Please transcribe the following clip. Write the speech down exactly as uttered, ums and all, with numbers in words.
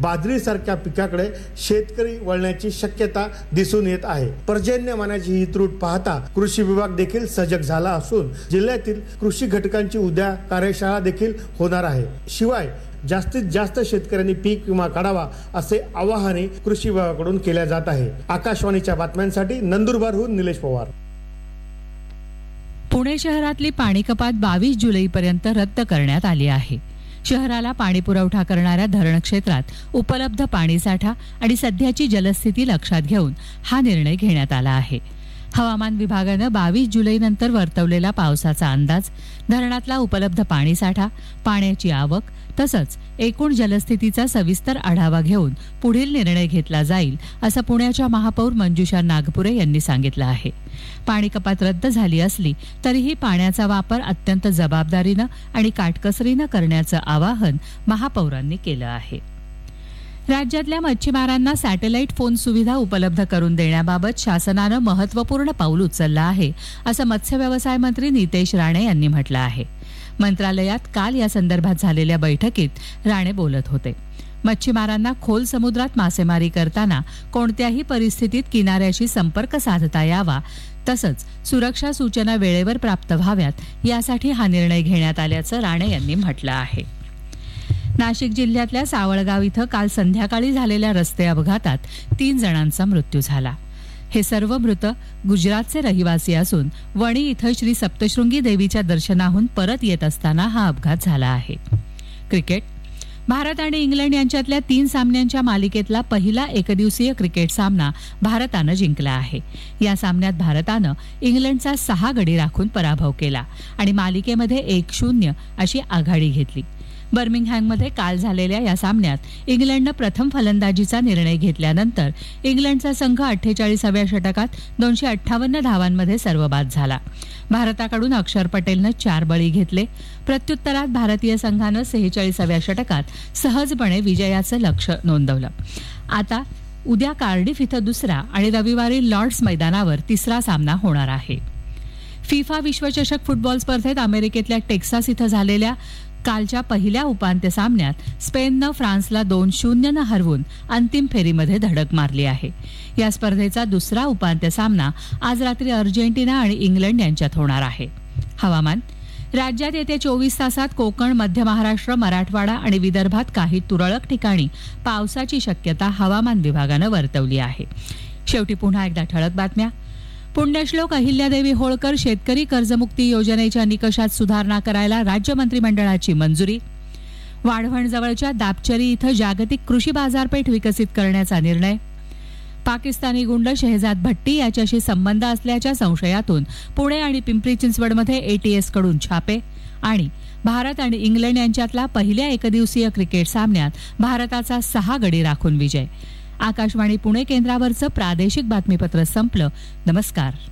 बाजरीसारख्या पिकाकडे शेतकरी वळण्याची शक्यता दिसून येत आहे. पर्जन्यमानाची ही त्रूट पाहता कृषी विभाग देखील सजग झाला असून जिल्ह्यातील कृषी घटकांची उद्या कार्यशाळा देखील होणार आहे. शिवाय जास्तीत जास्त शेतकऱ्यांनी पीक विमा काढावा असे आवाहनही कृषी विभागाकडून केले जात आहे. आकाशवाणीच्या बातम्यांसाठी नंदुरबारहून निलेश पवार. पुणे शहरातली पाणी कपात बावीस जुलैपर्यंत रद्द करण्यात आली आहे. शहराला पाणी पुरवठा करणाऱ्या धरण क्षेत्रात उपलब्ध पाणीसाठा आणि सध्याची जलस्थिती लक्षात घेऊन हा निर्णय घेण्यात आला आहे. हवामान विभागानं बावीस जुलैनंतर वर्तवलेला पावसाचा अंदाज, धरणातला उपलब्ध पाणीसाठा, पाण्याची आवक तसंच एकूण जलस्थितीचा सविस्तर आढावा घेऊन पुढील निर्णय घेतला जाईल असं पुण्याच्या महापौर मंजुषा नागपुरे यांनी सांगितलं आहे. पाणी कपात रद्द झाली असली तरीही पाण्याचा वापर अत्यंत जबाबदारीनं आणि काटकसरीनं करण्याचं आवाहन महापौरांनी केलं आहे. राज्यातल्या मच्छीमारांना सॅटेलाईट फोन सुविधा उपलब्ध करून देण्याबाबत शासनानं महत्त्वपूर्ण पाऊल उचललं आहे असं मत्स्य व्यवसाय मंत्री नितेश राणे यांनी म्हटलं आहे. मंत्रालयात काल या संदर्भात झालेल्या बैठकीत राणे बोलत होते. मच्छीमारांना खोल समुद्रात मासेमारी करताना कोणत्याही परिस्थितीत किनाऱ्याशी संपर्क साधता यावा तसंच सुरक्षा सूचना वेळेवर प्राप्त व्हाव्यात यासाठी हा निर्णय घेण्यात आल्याचं राणे यांनी म्हटलं आहे. नाशिक जिल्ह्यातल्या सावळगाव इथं काल संध्याकाळी झालेल्या रस्ते अपघातात तीन जणांचा मृत्यू झाला. हे सर्व मृत गुजरातचे रहिवासी असून वणी इथं श्री सप्तशृंगी देवीच्या दर्शनाहून परत येत असताना हा अपघात झाला आहे. क्रिकेट. भारत आणि इंग्लंड यांच्यातल्या तीन सामन्यांच्या मालिकेतला पहिला एकदिवसीय क्रिकेट सामना भारतानं जिंकला आहे. या सामन्यात भारतानं इंग्लंडचा सहा गडी राखून पराभव केला आणि मालिकेमध्ये एक शून्य अशी आघाडी घेतली. बर्मिंगहॅममध्ये काल झालेल्या या सामन्यात इंग्लंडनं प्रथम फलंदाजीचा निर्णय घेतल्यानंतर इंग्लंडचा संघ अठ्ठेचाळीसाव्या षटकात दोनशे अठ्ठावन्न धावांमध्ये सर्वबाद झाला. भारताकडून अक्षर पटेलनं चार बळी घेतले. प्रत्युत्तरात भारतीय संघानं सेहेचाळीसाव्या षटकात सहजपणे विजयाचं लक्ष्य नोंदवलं. आता उद्या कार्डिफ इथं दुसरा आणि रविवारी लॉर्ड्स मैदानावर तिसरा सामना होणार आहे. फिफा विश्वचषक फुटबॉल स्पर्धेत अमेरिकेतल्या टेक्सास इथं झालेल्या कालच्या पहिल्या उपांत्य सामन्यात स्पेननं फ्रान्सला दोन शून्यनं हरवून अंतिम फेरीमध्ये धडक मारली आहे. या स्पर्धेचा दुसरा उपांत्य सामना आज रात्री अर्जेंटिना आणि इंग्लंड यांच्यात होणार आहे. हवामान. राज्यात येत्या चोवीस तासात कोकण, मध्य महाराष्ट्र, मराठवाडा आणि विदर्भात काही तुरळक ठिकाणी पावसाची शक्यता हवामान विभागानं वर्तवली आहे. शेवटी पुन्हा एकदा ठळक बातम्या. पुण्यश्लोक अहिल्यादेवी होळकर शेतकरी कर्जमुक्ती योजनेच्या निकषात सुधारणा करायला राज्य मंत्रिमंडळाची मंजुरी. वाढवणजवळच्या दापचरी इथं जागतिक कृषी बाजारपेठ विकसित करण्याचा निर्णय. पाकिस्तानी गुंड शेहजाद भट्टी याच्याशी संबंध असल्याच्या संशयातून पुणे आणि पिंपरी चिंचवडमध्ये एटीएस कडून छापे. आणि भारत आणि इंग्लंड यांच्यातला पहिल्या एकदिवसीय क्रिकेट सामन्यात भारताचा सहा गडी राखून विजय. आकाशवाणी पुणे केंद्रावरचं प्रादेशिक बातमीपत्र संपलं. नमस्कार.